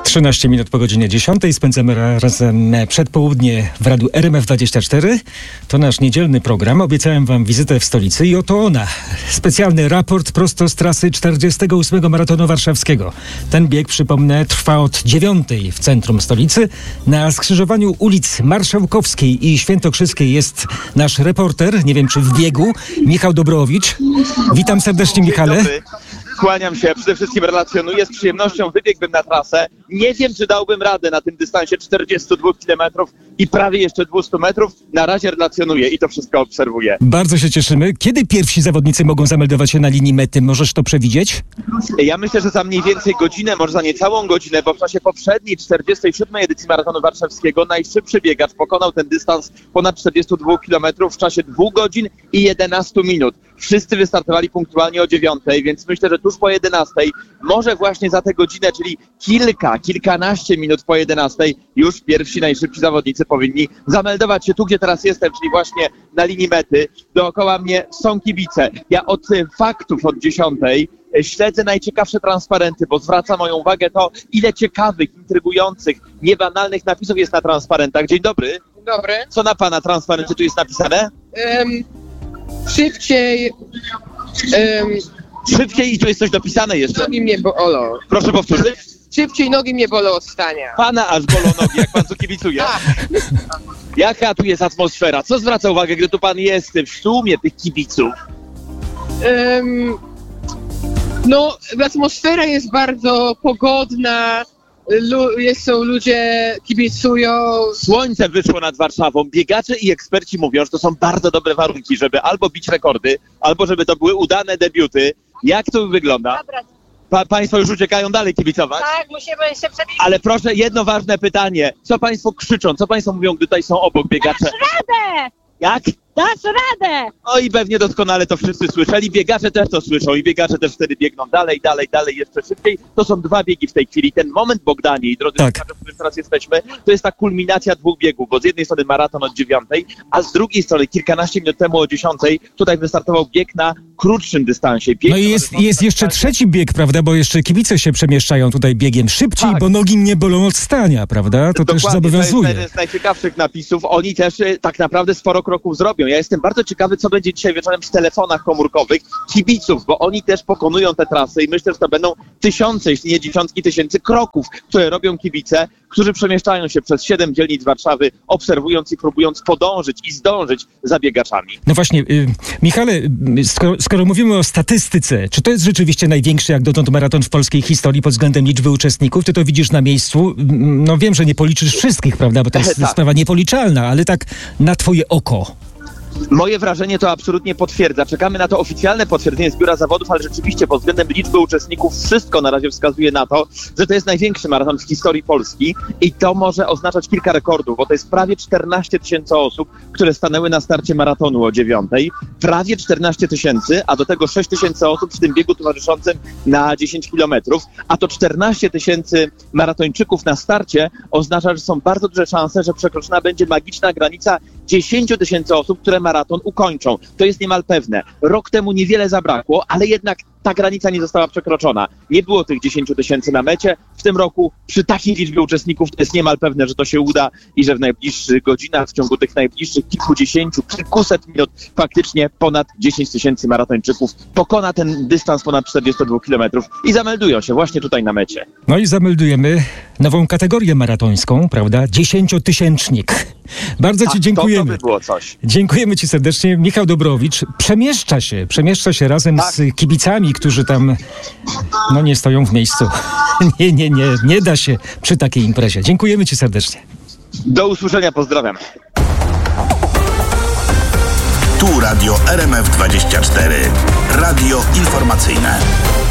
13 minut po godzinie 10. Spędzamy razem przedpołudnie w Radiu RMF24. To nasz niedzielny program. Obiecałem wam wizytę w stolicy i oto ona. Specjalny raport prosto z trasy 48. Maratonu Warszawskiego. Ten bieg, przypomnę, trwa od 9 w centrum stolicy. Na skrzyżowaniu ulic Marszałkowskiej i Świętokrzyskiej jest nasz reporter, nie wiem czy w biegu, Michał Dobrowicz. Witam serdecznie, Michale. Kłaniam się, przede wszystkim relacjonuję, z przyjemnością wybiegłbym na trasę. Nie wiem, czy dałbym radę na tym dystansie 42 km i prawie jeszcze 200 metrów. Na razie relacjonuję i to wszystko obserwuję. Bardzo się cieszymy. Kiedy pierwsi zawodnicy mogą zameldować się na linii mety? Możesz to przewidzieć? Ja myślę, że za mniej więcej godzinę, może za niecałą godzinę, bo w czasie poprzedniej 47. edycji Maratonu Warszawskiego najszybszy biegacz pokonał ten dystans ponad 42 km w czasie 2 godzin i 11 minut. Wszyscy wystartowali punktualnie o 9, więc myślę, że tuż po 11, może właśnie za tę godzinę, czyli kilkanaście minut po 11, już pierwsi najszybsi zawodnicy powinni zameldować się tu, gdzie teraz jestem, czyli właśnie na linii mety. Dookoła mnie są kibice. Ja od faktów od 10 śledzę najciekawsze transparenty, bo zwraca moją uwagę to, ile ciekawych, intrygujących, niebanalnych napisów jest na transparentach. Dzień dobry. Dzień dobry. Co na pana transparencie tu jest napisane? Szybciej. Szybciej i tu jest coś dopisane jeszcze. Nogi mnie bolą. Proszę powtórzyć. Szybciej nogi mnie bolą od stania. Pana aż bolą nogi, jak pan tu kibicuje. Jaka tu jest atmosfera? Co zwraca uwagę, gdy tu pan jest w tłumie tych kibiców? Atmosfera jest bardzo pogodna. Są ludzie, kibicują. Słońce wyszło nad Warszawą. Biegacze i eksperci mówią, że to są bardzo dobre warunki, żeby albo bić rekordy, albo żeby to były udane debiuty. Jak to wygląda? Państwo już uciekają dalej kibicować? Tak, musimy się przebiegać. Ale proszę, jedno ważne pytanie. Co państwo krzyczą? Co państwo mówią, gdy tutaj są obok biegacze? Dasz radę! Jak? Dasz radę! No i pewnie doskonale to wszyscy słyszeli. Biegacze też to słyszą i biegacze też wtedy biegną dalej, jeszcze szybciej. To są 2 biegi w tej chwili. Ten moment, Bogdanie i drodzy słuchacze, w którym teraz jesteśmy, to jest ta kulminacja 2 biegów, bo z jednej strony maraton od 9, a z drugiej strony kilkanaście minut temu o 10 tutaj wystartował bieg na krótszym dystansie. No i jest jeszcze trzeci bieg, prawda, bo jeszcze kibice się przemieszczają tutaj biegiem szybciej, tak, bo nogi mnie bolą od stania, prawda? To dokładnie, też zobowiązuje. To jest jeden z najciekawszych napisów. Oni też tak naprawdę sporo kroków zrobią. Ja jestem bardzo ciekawy, co będzie dzisiaj wieczorem w telefonach komórkowych kibiców, bo oni też pokonują te trasy i myślę, że to będą tysiące, jeśli nie dziesiątki tysięcy kroków, które robią kibice, którzy przemieszczają się przez 7 dzielnic Warszawy, obserwując i próbując podążyć i zdążyć za biegaczami. No właśnie, Michale, skoro mówimy o statystyce, czy to jest rzeczywiście największy jak dotąd maraton w polskiej historii pod względem liczby uczestników? Ty to widzisz na miejscu. No wiem, że nie policzysz wszystkich, prawda, bo to jest sprawa niepoliczalna, ale tak na twoje oko. Moje wrażenie to absolutnie potwierdza. Czekamy na to oficjalne potwierdzenie z Biura Zawodów, ale rzeczywiście pod względem liczby uczestników wszystko na razie wskazuje na to, że to jest największy maraton w historii Polski i to może oznaczać kilka rekordów, bo to jest prawie 14 tysięcy osób, które stanęły na starcie maratonu o 9. Prawie 14 tysięcy, a do tego 6 tysięcy osób w tym biegu towarzyszącym na 10 kilometrów, a to 14 tysięcy maratończyków na starcie oznacza, że są bardzo duże szanse, że przekroczona będzie magiczna granica 10 tysięcy osób, które maraton ukończą. To jest niemal pewne. Rok temu niewiele zabrakło, ale jednak ta granica nie została przekroczona. Nie było tych 10 tysięcy na mecie. W tym roku przy takiej liczbie uczestników to jest niemal pewne, że to się uda i że w najbliższych godzinach, w ciągu tych najbliższych kilkuset minut faktycznie ponad 10 tysięcy maratończyków pokona ten dystans ponad 42 kilometrów i zameldują się właśnie tutaj na mecie. No i zameldujemy nową kategorię maratońską, prawda? 10-tysięcznik. Bardzo Ci dziękujemy. To by było coś. Dziękujemy Ci serdecznie. Michał Dobrowicz przemieszcza się razem z kibicami, którzy tam nie stoją w miejscu. Nie da się przy takiej imprezie. Dziękujemy Ci serdecznie. Do usłyszenia, pozdrawiam. Tu Radio RMF24. Radio informacyjne.